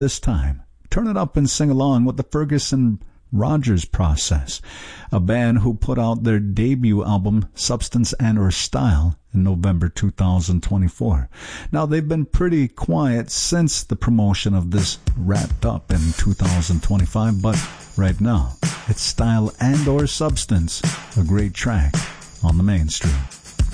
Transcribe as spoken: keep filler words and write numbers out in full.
This time, turn it up and sing along with the Ferguson Rogers Process, a band who put out their debut album Substance and or Style in November two thousand twenty-four. Now, they've been pretty quiet since the promotion of this wrapped up in two thousand twenty-five, but right now, it's Style and or Substance, a great track on the mainstream.